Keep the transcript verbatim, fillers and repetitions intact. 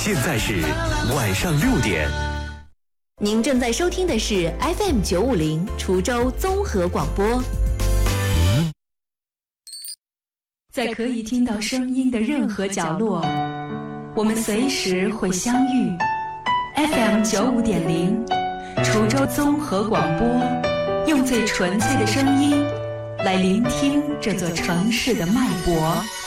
现在是晚上六点。 您正在收听的是 F M 九五零滁州综合广播。 在可以听到声音的任何角落，我们随时会相遇。F M 九五点零，滁州综合广播，用最纯粹的声音来聆听这座城市的脉搏。